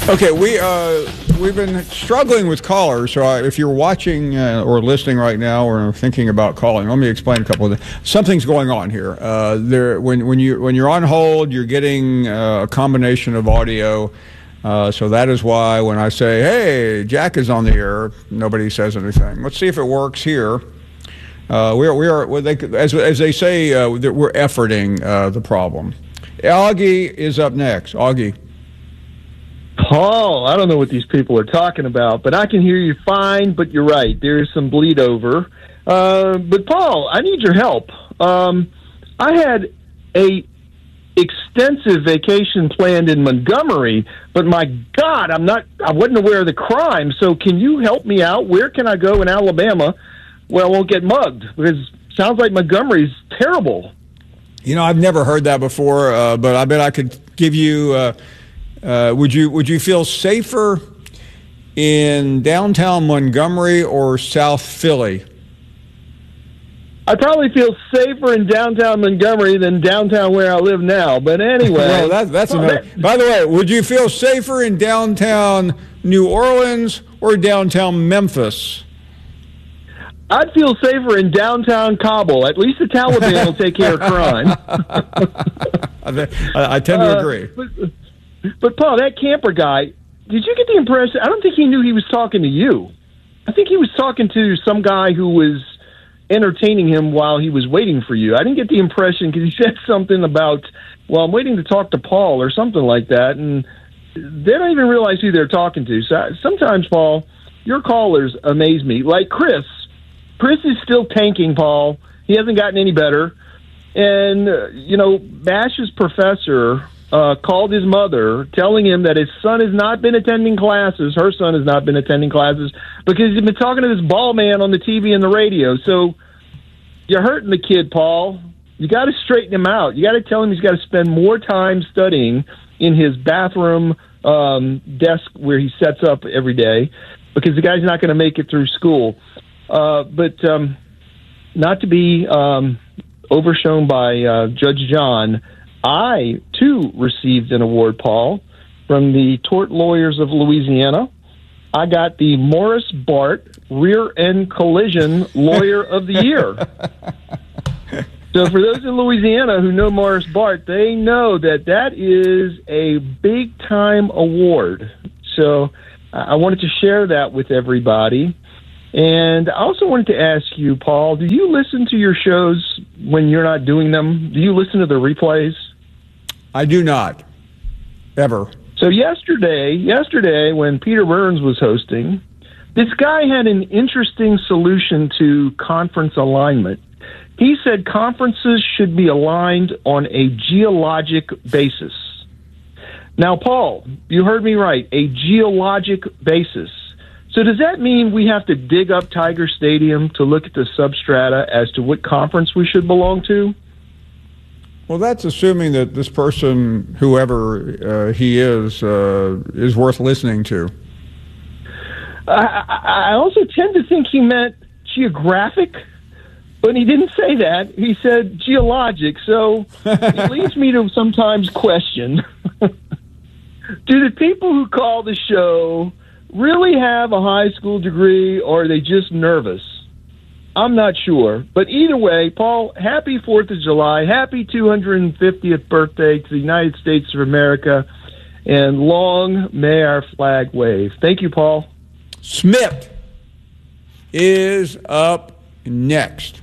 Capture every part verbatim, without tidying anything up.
Okay, we uh, we've been struggling with callers. So uh, if you're watching uh, or listening right now, or thinking about calling, let me explain a couple of things. Something's going on here. Uh, there, when when you when you're on hold, you're getting uh, a combination of audio. Uh, so that is why when I say, "Hey, Jack is on the air," nobody says anything. Let's see if it works here. Uh, we are we are well, they, as as they say, uh, we're efforting uh, the problem. Augie is up next. Augie. Paul, I don't know what these people are talking about, but I can hear you fine, but you're right. There's some bleed over. Uh, but, Paul, I need your help. Um, I had a extensive vacation planned in Montgomery, but, my God, I'm not, I wasn't aware of the crime. So can you help me out? Where can I go in Alabama where I won't get mugged? Because it sounds like Montgomery's terrible. You know, I've never heard that before, uh, but I bet I could give you uh, – Uh, would you would you feel safer in downtown Montgomery or South Philly? I probably feel safer in downtown Montgomery than downtown where I live now. But anyway, well, that, that's well, another. That, by the way, would you feel safer in downtown New Orleans or downtown Memphis? I'd feel safer in downtown Kabul. At least the Taliban will take care of crime. I, I tend to uh, agree. But, But, Paul, that camper guy, did you get the impression? I don't think he knew he was talking to you. I think he was talking to some guy who was entertaining him while he was waiting for you. I didn't get the impression because he said something about, well, I'm waiting to talk to Paul or something like that, and they don't even realize who they're talking to. So sometimes, Paul, your callers amaze me. Like Chris. Chris is still tanking, Paul. He hasn't gotten any better. And, uh, you know, Bash's professor Uh, called his mother, telling him that his son has not been attending classes, her son has not been attending classes, because he's been talking to this ball man on the T V and the radio. So you're hurting the kid, Paul. You got to straighten him out. You got to tell him he's got to spend more time studying in his bathroom um, desk where he sets up every day, because the guy's not going to make it through school. Uh, but um, not to be um, overshown by uh, Judge John, I, too, received an award, Paul, from the Tort Lawyers of Louisiana. I got the Morris Bart Rear End Collision Lawyer of the Year. So for those in Louisiana who know Morris Bart, they know that that is a big-time award. So I wanted to share that with everybody. And I also wanted to ask you, Paul, do you listen to your shows when you're not doing them? Do you listen to the replays? I do not, ever. So yesterday, yesterday when Peter Burns was hosting, this guy had an interesting solution to conference alignment. He said conferences should be aligned on a geologic basis. Now, Paul, you heard me right, a geologic basis. So does that mean we have to dig up Tiger Stadium to look at the substrata as to what conference we should belong to? Well, that's assuming that this person, whoever uh, he is, uh, is worth listening to. I, I also tend to think he meant geographic, but he didn't say that. He said geologic, so it leads me to sometimes question, do the people who call the show really have a high school degree, or are they just nervous? I'm not sure. But either way, Paul, happy fourth of July. Happy two hundred fiftieth birthday to the United States of America. And long may our flag wave. Thank you, Paul. Smith is up next.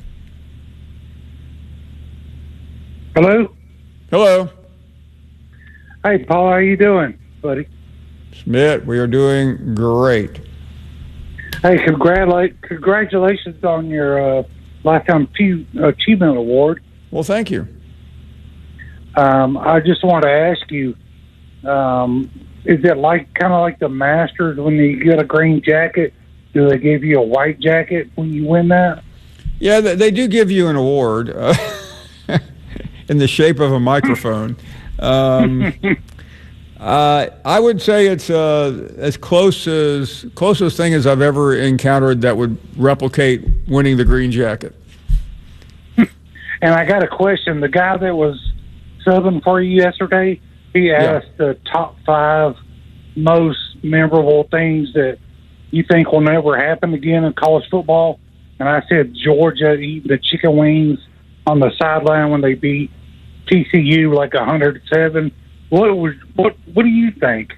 Hello? Hello. Hey, Paul. How you doing, buddy? Smith, we are doing great. Hey, congratulate, congratulations on your uh, Lifetime Achievement Award. Well, thank you. Um, I just want to ask you, um, is it like kind of like the Masters when you get a green jacket? Do they give you a white jacket when you win that? Yeah, they, they do give you an award uh, in the shape of a microphone. Um Uh, I would say it's uh, as close as closest thing as I've ever encountered that would replicate winning the green jacket. And I got a question. The guy that was subbing for you yesterday, he asked yeah. the top five most memorable things that you think will never happen again in college football? And I said Georgia eating the chicken wings on the sideline when they beat T C U like a hundred to seven. What was what? What do you think?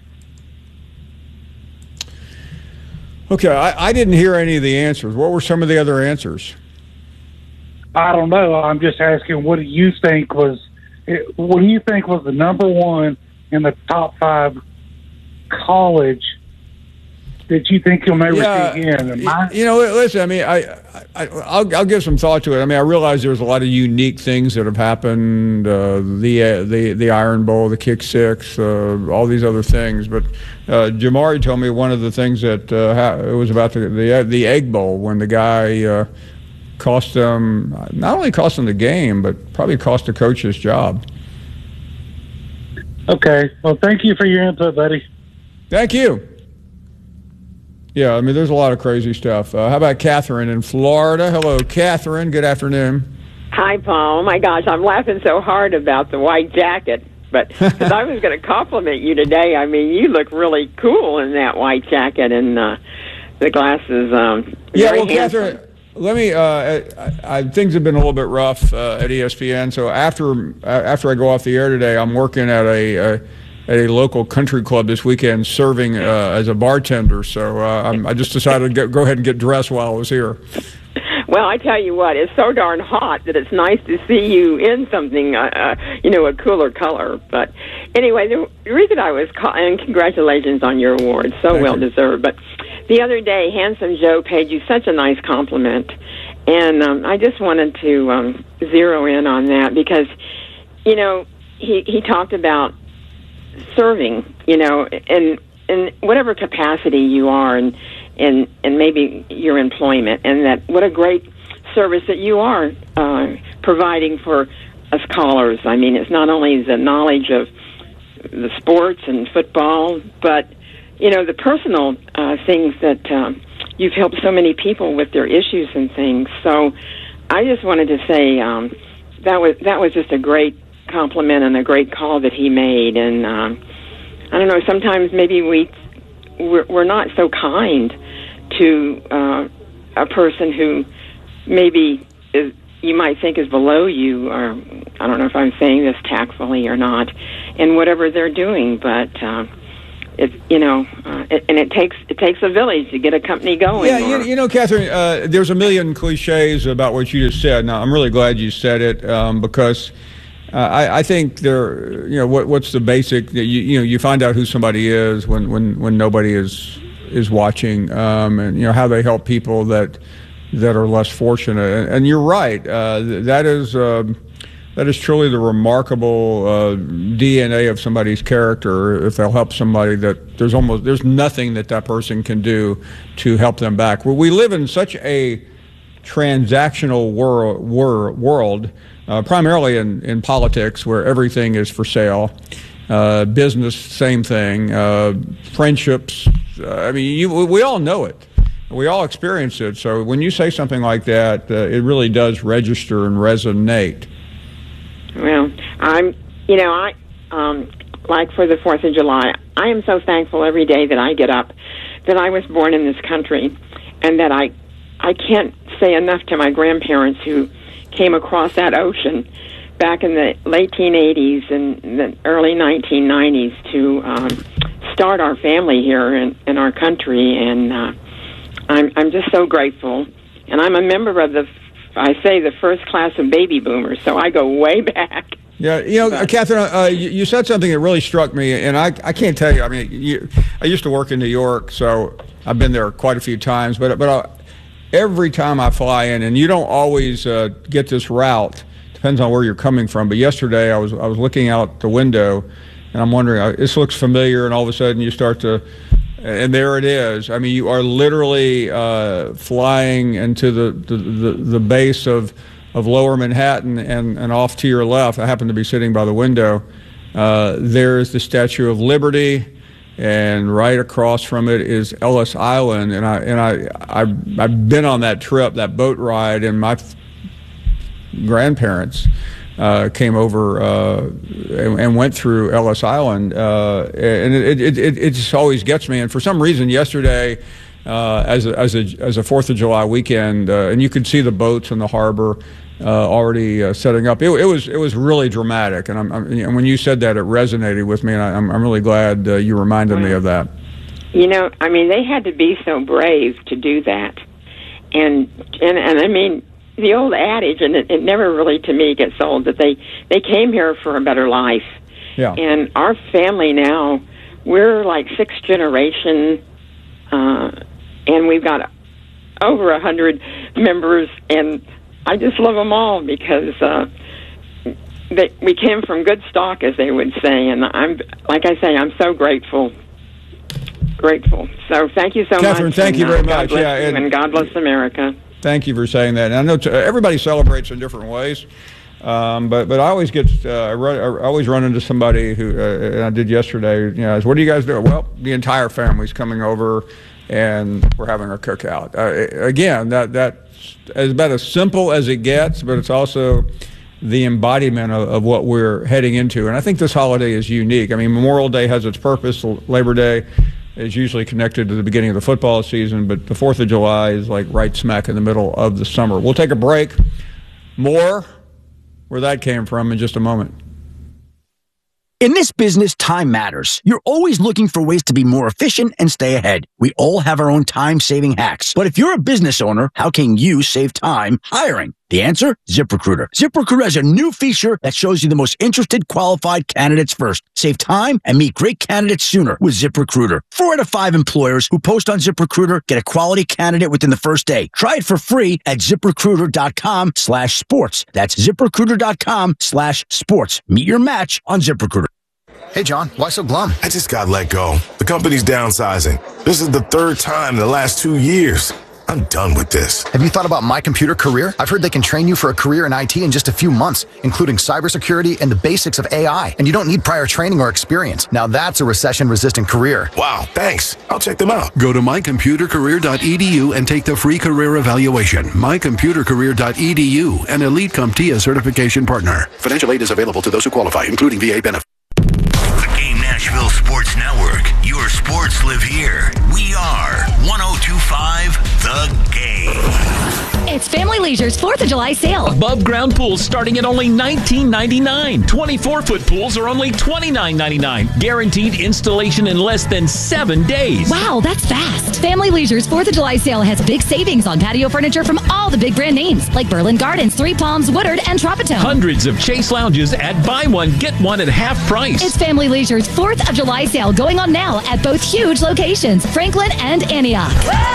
Okay, I, I didn't hear any of the answers. What were some of the other answers? I don't know. I'm just asking. What do you think was? What do you think was the number one in the top five college that you think you'll never yeah, see again? And my, you know, listen. I mean, I, I, I'll, I'll give some thought to it. I mean, I realize there's a lot of unique things that have happened. Uh, the uh, the the Iron Bowl, the Kick Six, uh, all these other things. But uh, Jamari told me one of the things that uh, ha- it was about the, the the Egg Bowl when the guy uh, cost them not only cost them the game, but probably cost the coach his job. Okay. Well, thank you for your input, buddy. Thank you. Yeah, I mean, there's a lot of crazy stuff. Uh, how about Catherine in Florida? Hello, Catherine. Good afternoon. Hi, Paul. Oh, my gosh, I'm laughing so hard about the white jacket. But because I was going to compliment you today. I mean, you look really cool in that white jacket and uh, the glasses. Um, yeah, very well, handsome. Catherine, let me, uh, I, I, things have been a little bit rough uh, at E S P N. So after after I go off the air today, I'm working at a, a at a local country club this weekend serving uh, as a bartender. So uh, I'm, I just decided to get, go ahead and get dressed while I was here. Well, I tell you what, it's so darn hot that it's nice to see you in something, uh, uh, you know, a cooler color. But anyway, the reason I was calling, and congratulations on your award, so Thank well you. deserved. But the other day, Handsome Joe paid you such a nice compliment, and um, I just wanted to um, zero in on that because, you know, he, he talked about serving, you know, in in whatever capacity you are, and and and maybe your employment, and that what a great service that you are uh, providing for us callers. I mean, it's not only the knowledge of the sports and football, but you know the personal uh, things that um, you've helped so many people with their issues and things. So, I just wanted to say um, that was that was just a great compliment and a great call that he made. And um, I don't know, sometimes maybe we we're, we're not so kind to uh, a person who maybe is, you might think is below you, or I don't know if I'm saying this tactfully or not, in whatever they're doing, but uh, it you know, uh, it, and it takes it takes a village to get a company going. Yeah, you, you know, Catherine, uh, there's a million cliches about what you just said. Now, I'm really glad you said it um, because uh, I, I think there, you know, what, what's the basic? You, you know, you find out who somebody is when, when, when nobody is is watching, um, and you know how they help people that that are less fortunate. And, and you're right. Uh, that is. Uh, That is truly the remarkable uh, D N A of somebody's character. If they'll help somebody, that there's almost there's nothing that that person can do to help them back. Well, we live in such a transactional world, wor- world uh, primarily in, in politics, where everything is for sale. Uh, business, same thing. Uh, friendships. Uh, I mean, you, we all know it. We all experience it. So when you say something like that, uh, it really does register and resonate. Well, I'm, you know, I, um, like for the fourth of July, I am so thankful every day that I get up, that I was born in this country, and that I, I can't say enough to my grandparents who came across that ocean back in the late teen eighties and the early nineteen nineties to um, start our family here in, in our country, and uh, I'm, I'm just so grateful, and I'm a member of the I say the first class of baby boomers, so I go way back. Yeah, you know, but, Catherine, uh, you, you said something that really struck me, and I, I can't tell you. I mean, you, I used to work in New York, so I've been there quite a few times. But but I, every time I fly in, and you don't always uh, get this route, depends on where you're coming from. But yesterday, I was I was looking out the window, and I'm wondering, uh, this looks familiar, and all of a sudden you start to. And there it is. I mean, you are literally uh, flying into the, the, the, the base of, of lower Manhattan, and, and off to your left, I happen to be sitting by the window, uh, there is the Statue of Liberty, and right across from it is Ellis Island. And, I, and I, I, I've been on that trip, that boat ride, and my grandparents uh, came over uh, and, and went through Ellis Island, uh, and it, it, it, it just always gets me. And for some reason, yesterday, uh, as a, as a as a Fourth of July weekend, uh, and you could see the boats in the harbor uh, already uh, setting up. It, it was it was really dramatic, and I'm, I'm, and when you said that, it resonated with me, and I, I'm I'm really glad uh, you reminded me of that. You know, I mean, they had to be so brave to do that, and and and I mean. The old adage, and it, it never really, to me, gets old, that they, they came here for a better life. Yeah. And our family now, we're like sixth generation, uh, and we've got over a hundred members, and I just love them all because uh, they, we came from good stock, as they would say, and I'm, like I say, I'm so grateful. Grateful. So thank you so Catherine, much. thank and, you very uh, God much. bless Yeah, you, and, and God bless America. Thank you for saying that. And I know t- everybody celebrates in different ways, um, but but I always get uh, I, run, I always run into somebody who uh, and I did yesterday. You know, is, what do you guys do? Well, the entire family's coming over, and we're having a cookout. Uh, again, that that is about as simple as it gets, but it's also the embodiment of, of what we're heading into. And I think this holiday is unique. I mean, Memorial Day has its purpose. Labor Day is usually connected to the beginning of the football season, but the fourth of July is like right smack in the middle of the summer. We'll take a break. More where that came from in just a moment. In this business, time matters. You're always looking for ways to be more efficient and stay ahead. We all have our own time-saving hacks. But if you're a business owner, how can you save time hiring? The answer? ZipRecruiter. ZipRecruiter has a new feature that shows you the most interested qualified candidates first. Save time and meet great candidates sooner with ZipRecruiter. Four out of five employers who post on ZipRecruiter get a quality candidate within the first day. Try it for free at ZipRecruiter.com slash sports. That's ZipRecruiter.com slash sports. Meet your match on ZipRecruiter. Hey, John, why so glum? I just got let go. The company's downsizing. This is the third time in the last two years. I'm done with this. Have you thought about My Computer Career? I've heard they can train you for a career in I T in just a few months, including cybersecurity and the basics of A I. And you don't need prior training or experience. Now that's a recession-resistant career. Wow, thanks. I'll check them out. Go to my computer career dot e d u and take the free career evaluation. my computer career dot e d u, an Elite CompTIA certification partner. Financial aid is available to those who qualify, including V A benefits. The Game Nashville Sports Network. Your sports live here. We are one oh two point five The Game. It's Family Leisure's fourth of July sale. Above ground pools starting at only nineteen ninety-nine dollars. twenty-four foot pools are only twenty-nine ninety-nine. Guaranteed installation in less than seven days. Wow, that's fast. Family Leisure's fourth of July sale has big savings on patio furniture from all the big brand names like Berlin Gardens, Three Palms, Woodard, and Tropitone. Hundreds of Chase lounges at buy one, get one at half price. It's Family Leisure's fourth of July sale going on now at both huge locations, Franklin and Antioch.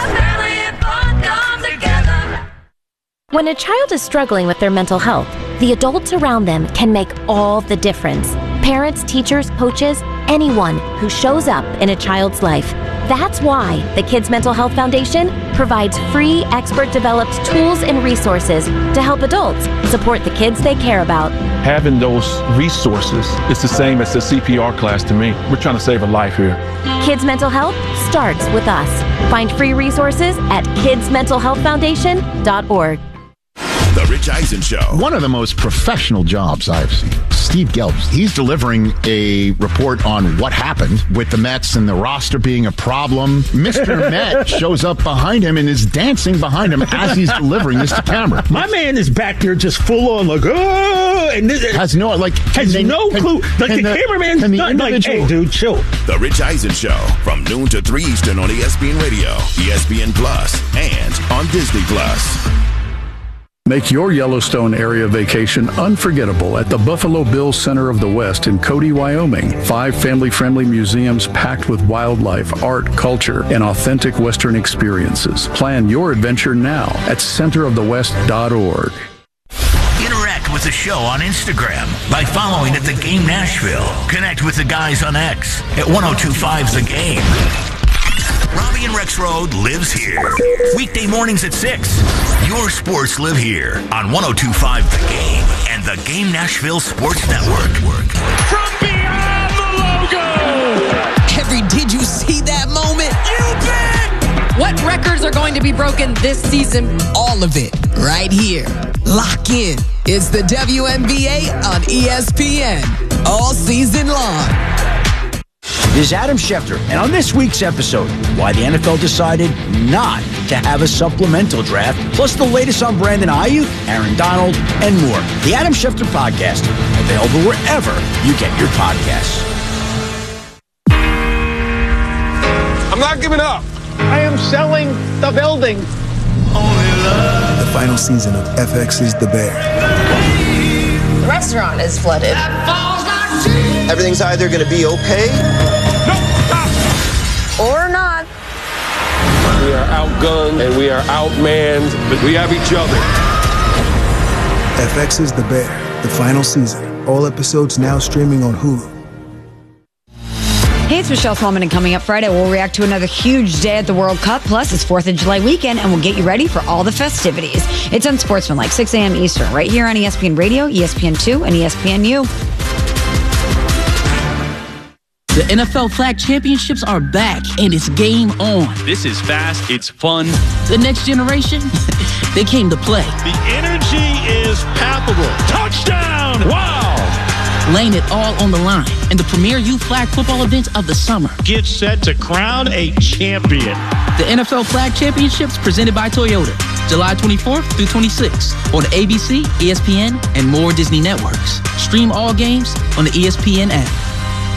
When a child is struggling with their mental health, the adults around them can make all the difference. Parents, teachers, coaches, anyone who shows up in a child's life. That's why the Kids Mental Health Foundation provides free, expert-developed tools and resources to help adults support the kids they care about. Having those resources is the same as the C P R class to me. We're trying to save a life here. Kids Mental Health starts with us. Find free resources at kids mental health foundation dot org. The Rich Eisen Show. One of the most professional jobs I've seen. Steve Gelbs, he's delivering a report on what happened with the Mets and the roster being a problem. Mister Met shows up behind him and is dancing behind him as he's delivering this to camera. My man is back there just full on like, oh, and this, has no, like, has they, no can, clue. Like the, the cameraman's the not like, hey, dude, chill. The Rich Eisen Show from noon to three Eastern on E S P N Radio, E S P N Plus, and on Disney Plus. Make your Yellowstone area vacation unforgettable at the Buffalo Bills Center of the West in Cody, Wyoming. Five family-friendly museums packed with wildlife, art, culture, and authentic Western experiences. Plan your adventure now at center of the west dot org. Interact with the show on Instagram by following at The Game Nashville. Connect with the guys on X at one oh two point five The Game. Robbie and Rex Road lives here. Weekday mornings at six. Your sports live here on one oh two point five The Game and the Game Nashville Sports Network. From beyond the logo! Henry, did you see that moment? You bet! What records are going to be broken this season? All of it, right here. lock in. It's the W N B A on E S P N all season long. This is Adam Schefter, and on this week's episode, why the N F L decided not to have a supplemental draft, plus the latest on Brandon Ayuk, Aaron Donald, and more. The Adam Schefter Podcast, available wherever you get your podcasts. I'm not giving up. I am selling the building. The final season of F X's The Bear. The restaurant is flooded. Everything's either going to be okay or not. We are outgunned and we are outmanned, but we have each other. F X's The Bear, the final season. All episodes now streaming on Hulu. Hey, it's Michelle Smallman, and coming up Friday, we'll react to another huge day at the World Cup. Plus, it's fourth of July weekend, and we'll get you ready for all the festivities. It's Unsportsmanlike, six a.m. Eastern, right here on E S P N Radio, E S P N two, and E S P N U. The N F L Flag Championships are back, and it's game on. This is fast. It's fun. The next generation, they came to play. The energy is palpable. Touchdown! Wow! Laying it all on the line in the premier youth flag football event of the summer. Get set to crown a champion. The N F L Flag Championships presented by Toyota, July twenty-fourth through twenty-sixth on A B C, E S P N, and more Disney networks. Stream all games on the E S P N app.